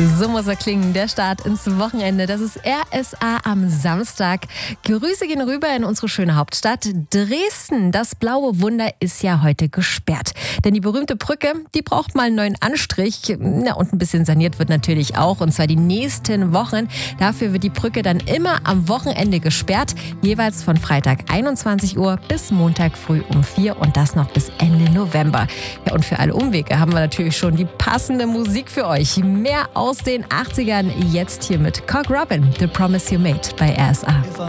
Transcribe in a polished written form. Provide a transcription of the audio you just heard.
So muss er klingen, der Start ins Wochenende. Das ist RSA am Samstag. Grüße gehen rüber in unsere schöne Hauptstadt Dresden. Das blaue Wunder ist ja heute gesperrt. Denn die berühmte Brücke, die braucht mal einen neuen Anstrich. Na, und ein bisschen saniert wird natürlich auch. Und zwar die nächsten Wochen. Dafür wird die Brücke dann immer am Wochenende gesperrt. Jeweils von Freitag 21 Uhr bis Montag früh um 4. Und das noch bis Ende November. Ja, und für alle Umwege haben wir natürlich schon die passende Musik für euch. Mehr aus den 80ern jetzt hier mit Cock Robin, The Promise You Made bei RSA.